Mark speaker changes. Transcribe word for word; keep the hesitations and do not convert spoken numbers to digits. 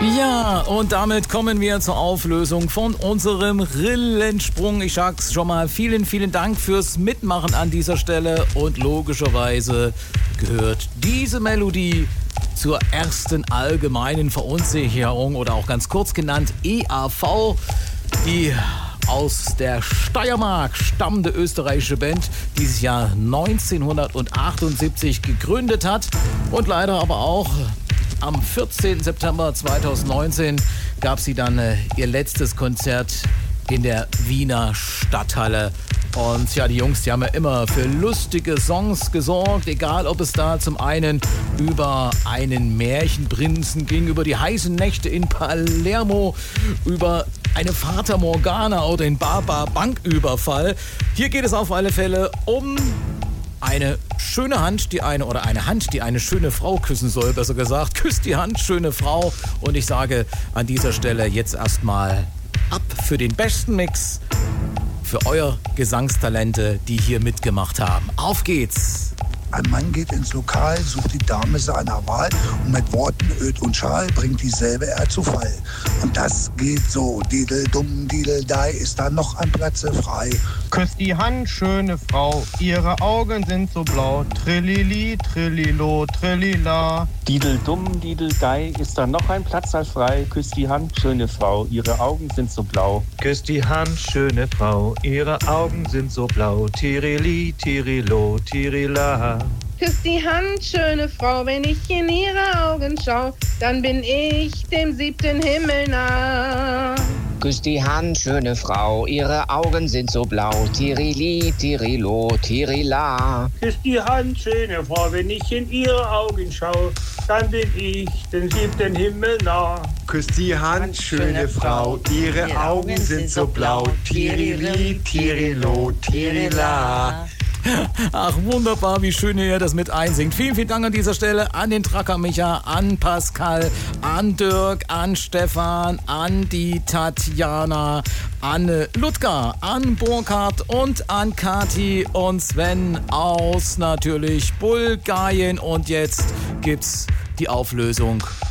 Speaker 1: Ja, und damit kommen wir zur Auflösung von unserem Rillensprung. Ich sag's schon mal, vielen, vielen Dank fürs Mitmachen an dieser Stelle. Und logischerweise gehört diese Melodie zur ersten allgemeinen Verunsicherung oder auch ganz kurz genannt E A V, die aus der Steiermark stammende österreichische Band, die sich ja neunzehnhundertachtundsiebzig gegründet hat und leider aber auch am vierzehnten September zweitausendneunzehn gab sie dann äh, ihr letztes Konzert in der Wiener Stadthalle. Und ja, die Jungs, die haben ja immer für lustige Songs gesorgt, egal ob es da zum einen über einen Märchenprinzen ging, über die heißen Nächte in Palermo, über eine Fata Morgana oder den Baba-Banküberfall. Hier geht es auf alle Fälle um eine schöne Hand, die eine, oder eine Hand, die eine schöne Frau küssen soll, besser gesagt. Küsst die Hand, schöne Frau. Und ich sage an dieser Stelle jetzt erstmal ab für den besten Mix, für euer Gesangstalente, die hier mitgemacht haben. Auf geht's!
Speaker 2: Ein Mann geht ins Lokal, sucht die Dame seiner Wahl und mit Worten Öd und Schal bringt dieselbe er zu Fall. Und das geht so, Didel dumm, Didel dai, ist da noch ein Platze frei.
Speaker 3: Küsst die Hand, schöne Frau, ihre Augen sind so blau. Trillili, trillilo, trillila.
Speaker 4: Didel dumm, Didel dai, ist da noch ein Platz frei. Küsst die Hand, schöne Frau, ihre Augen sind so blau.
Speaker 5: Küsst die Hand, schöne Frau, ihre Augen sind so blau. Tirili, tirilo, tirila.
Speaker 6: Küsst die Hand, schöne Frau, wenn ich in ihre Augen schau, dann bin ich dem siebten Himmel nah.
Speaker 7: Küsst die Hand, schöne Frau, ihre Augen sind so blau. Tirili, tirilo, tirila.
Speaker 8: Küsst die Hand, schöne Frau, wenn ich in ihre Augen schau, dann bin ich dem siebten Himmel nah.
Speaker 9: Küsst die Hand, schöne Frau, ihre Augen sind so blau. Tirili, tirilo, tirila.
Speaker 1: Ach, wunderbar, wie schön ihr das mit einsingt. Vielen, vielen Dank an dieser Stelle an den Tracker Micha, an Pascal, an Dirk, an Stefan, an die Tatjana, an Ludger, an Burkhard und an Kati und Sven aus natürlich Bulgarien. Und jetzt gibt's die Auflösung